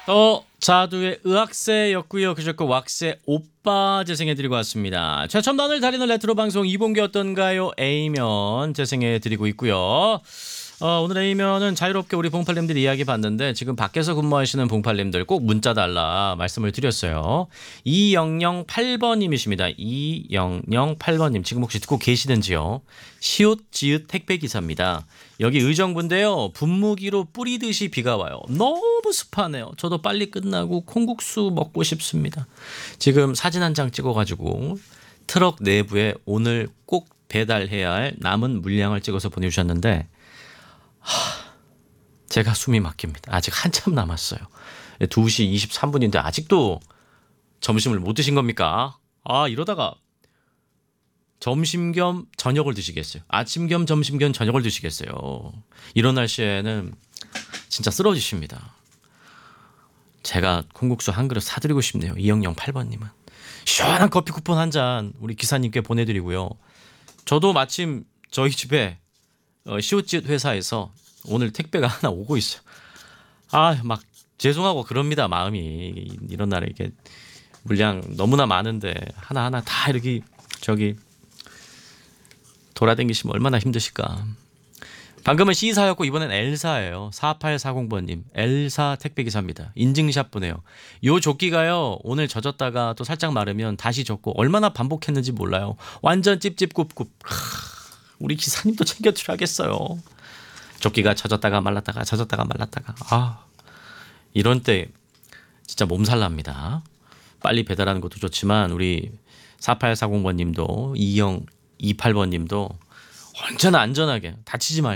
자두의 의학세였고요. 그저께 왁세 오빠 재생해드리고 왔습니다. 최첨단을 다리는 레트로 방송 이봉규 어떤가요? A면 재생해드리고 있고요. 오늘 A면은 자유롭게 우리 봉팔님들 이야기 봤는데 지금 밖에서 근무하시는 봉팔님들 꼭 문자 달라 말씀을 드렸어요. 2008번님이십니다. 2008번님 지금 혹시 듣고 계시는지요? 시옷 지읒 택배기사입니다. 여기 의정부인데요. 분무기로 뿌리듯이 비가 와요. 너무 습하네요. 저도 빨리 끝나고 콩국수 먹고 싶습니다. 지금 사진 한 장 찍어가지고 트럭 내부에 오늘 꼭 배달해야 할 남은 물량을 찍어서 보내주셨는데 제가 숨이 막힙니다. 아직 한참 남았어요. 2시 23분인데 아직도 점심을 못 드신 겁니까? 이러다가 점심 겸 저녁을 드시겠어요? 아침 겸 점심 겸 저녁을 드시겠어요? 이런 날씨에는 진짜 쓰러지십니다. 제가 콩국수 한 그릇 사드리고 싶네요. 2008번님은. 시원한 커피 쿠폰 한 잔 우리 기사님께 보내드리고요. 저도 마침 저희 집에 시옷짓 회사에서 오늘 택배가 하나 오고 있어요. 막 죄송하고 그럽니다. 마음이 이런 날에 이게 물량 너무나 많은데 하나하나 다 이렇게 돌아다니시면 얼마나 힘드실까. 방금은 C사였고 이번엔 L사예요. 4840번님 L사 택배기사입니다. 인증샷 보내요. 요 조끼가요 오늘 젖었다가 또 살짝 마르면 다시 젖고 얼마나 반복했는지 몰라요. 완전 찝찝굽굽. 우리 기사님도 챙겨드려야겠어요. 조끼가 젖었다가 말랐다가 젖었다가 말랐다가 이런 때 진짜 몸살납니다. 빨리 배달하는 것도 좋지만 우리 4840번님도 2028번님도 언제나 안전하게 다치지 말고